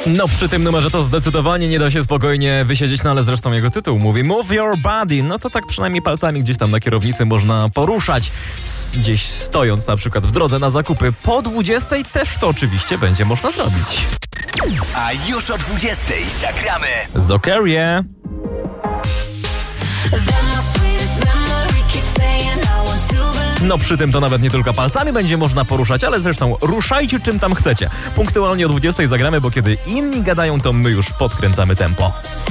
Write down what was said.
No przy tym numerze to zdecydowanie nie da się spokojnie wysiedzieć, no ale zresztą jego tytuł mówi Move Your Body, no to tak przynajmniej palcami gdzieś tam na kierownicy można poruszać, gdzieś stojąc na przykład w drodze na zakupy. Po 20 też to oczywiście będzie można zrobić. A już o 20 zagramy Zokerie. No przy tym to nawet nie tylko palcami będzie można poruszać, ale zresztą ruszajcie czym tam chcecie. Punktualnie o 20 zagramy, bo kiedy inni gadają, to my już podkręcamy tempo.